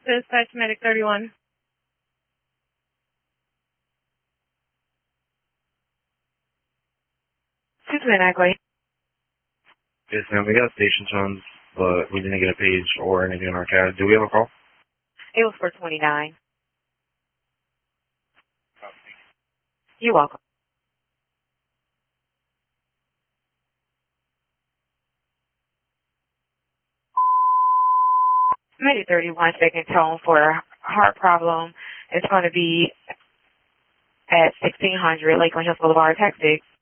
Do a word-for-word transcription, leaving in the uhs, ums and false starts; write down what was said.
Dispatch Medic thirty-one. Cincinnati. Yes, ma'am. We got station terms, but we didn't get a page or anything on our C A D. Do we have a call? It was for twenty-nine. You're welcome. Medic thirty-one, second tone for heart problem. It's going to be at sixteen hundred Lakeland Hills Boulevard, Texas.